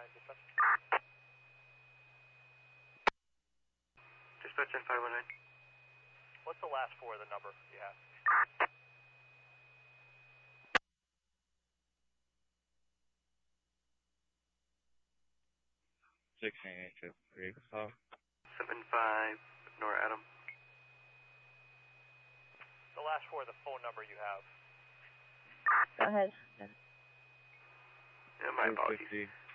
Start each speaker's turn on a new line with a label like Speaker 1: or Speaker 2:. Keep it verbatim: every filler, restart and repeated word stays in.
Speaker 1: dispatch.
Speaker 2: Dispatch in five one nine.
Speaker 1: What's the last four of the number you have?
Speaker 3: sixteen inches. Call.
Speaker 2: seven five, Nora Adam.
Speaker 1: The last four of the phone number you have.
Speaker 4: Go ahead.
Speaker 2: Yeah, my apologies.